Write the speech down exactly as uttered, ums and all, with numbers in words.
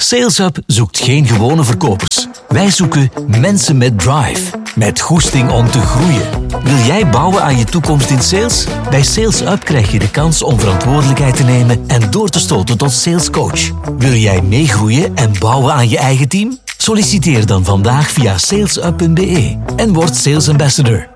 SalesUp zoekt geen gewone verkopers. Wij zoeken mensen met drive, met goesting om te groeien. Wil jij bouwen aan je toekomst in sales? Bij SalesUp krijg je de kans om verantwoordelijkheid te nemen en door te stoten tot salescoach. Wil jij meegroeien en bouwen aan je eigen team? Solliciteer dan vandaag via salesup punt be en word Sales Ambassador.